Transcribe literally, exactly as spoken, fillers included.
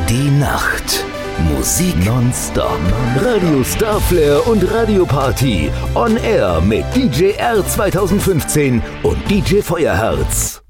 Die Nacht. Musik nonstop. Radio Starflare und Radio Party. On Air mit D J R zweitausendfünfzehn und D J Feuerherz.